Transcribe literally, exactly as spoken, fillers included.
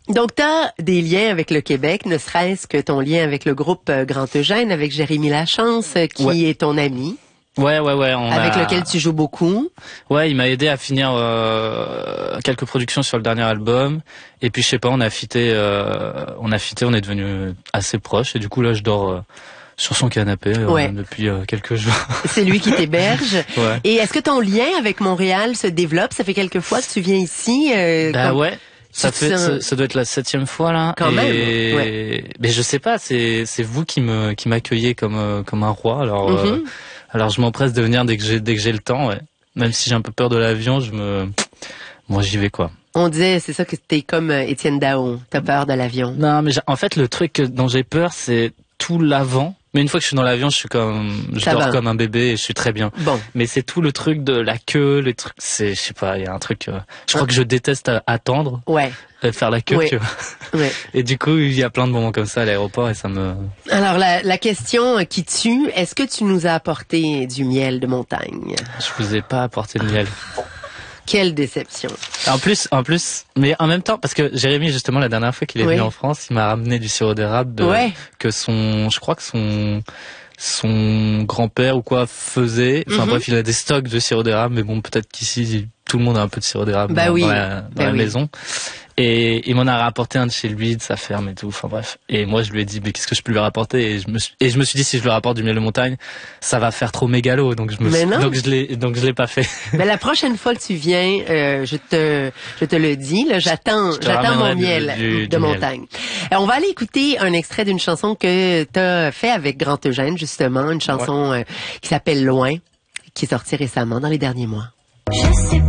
Donc, tu as des liens avec le Québec, ne serait-ce que ton lien avec le groupe euh, Grand Eugène, avec Jérémy Lachance, euh, qui ouais. est ton ami. Ouais, ouais, ouais. On avec a... lequel tu joues beaucoup. Ouais, il m'a aidé à finir euh, quelques productions sur le dernier album. Et puis, je sais pas, on a fité, euh, on a fité, on est devenus assez proches. Et du coup, là, je dors... Euh, sur son canapé euh, ouais. depuis euh, quelques jours. C'est lui qui t'héberge. Ouais. Et est-ce que ton lien avec Montréal se développe? Ça fait quelques fois que tu viens ici. Euh, bah comme... ouais. Ça fait, sens... ça, ça doit être la septième fois là. Quand et... même. Ouais. Mais je sais pas, c'est c'est vous qui me qui m'accueillez comme euh, comme un roi. Alors mm-hmm. euh, alors je m'empresse de venir dès que j'ai dès que j'ai le temps. Ouais. Même si j'ai un peu peur de l'avion, je me moi j'y vais quoi. On disait, c'est ça que t'es comme Étienne Dao. T'as peur de l'avion. Non, mais en fait le truc dont j'ai peur, c'est tout l'avant. Mais une fois que je suis dans l'avion, je suis comme, je ça dors va. comme un bébé et je suis très bien. Bon. Mais c'est tout le truc de la queue, les trucs, c'est, je sais pas, il y a un truc, euh, je crois ah. que je déteste attendre. Ouais. Euh, faire la queue, ouais. tu vois. Ouais. Et du coup, il y a plein de moments comme ça à l'aéroport et ça me... Alors, la, la question qui tue, est-ce que tu nous as apporté du miel de montagne? Je vous ai pas apporté de miel. Quelle déception. En plus, en plus, mais en même temps, parce que Jérémy, justement, la dernière fois qu'il est oui. venu en France, il m'a ramené du sirop d'érable de, ouais. que son, je crois que son, son grand-père ou quoi faisait. Enfin mm-hmm. bref, il a des stocks de sirop d'érable, mais bon, peut-être qu'ici, tout le monde a un peu de sirop d'érable bah dans, oui. dans la, dans bah la oui. maison. Et il m'en a rapporté un de chez lui, de sa ferme et tout. Enfin bref. Et moi, je lui ai dit, mais qu'est-ce que je peux lui rapporter? Et je me suis, et je me suis dit, si je lui rapporte du miel de montagne, ça va faire trop mégalo. Donc je me, suis, donc je l'ai, donc je l'ai pas fait. Mais la prochaine fois que tu viens, euh, je te, je te le dis, là, j'attends, j'attends mon miel du, du, de du montagne. Alors, on va aller écouter un extrait d'une chanson que t'as fait avec Grand Eugène, justement, une chanson ouais. euh, qui s'appelle Loin, qui est sortie récemment dans les derniers mois. Je sais